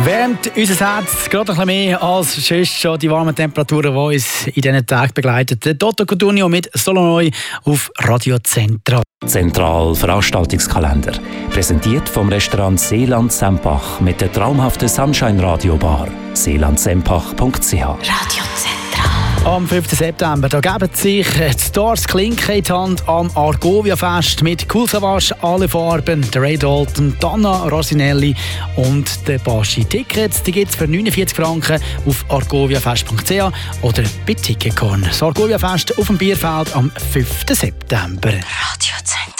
wärmt unser Herz gerade ein bisschen mehr als sonst schon die warmen Temperaturen, die uns in diesen Tagen begleiten. Der Toto Cutugno mit Solonoi auf Radio Central. Zentral Veranstaltungskalender. Präsentiert vom Restaurant Seeland Sempach mit der traumhaften Sunshine Radio Bar. seelandsempach.ch. Radio Central. Am 5. September da geben sich die Stars Klinke in die Hand am Argovia-Fest mit Cool Savage, alle Farben, der Ray Dalton, Dana Rosinelli und der Baschi. Tickets gibt es für 49 Franken auf argoviafest.ch oder bei Ticketcorn. Das Argovia-Fest auf dem Bierfeld am 5. September. Radio Central.